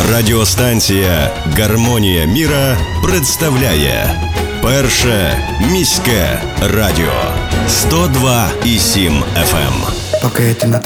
Радіостанція «Гармонія міра» представляє Перше міське радіо 102,7 FM. Поки ти на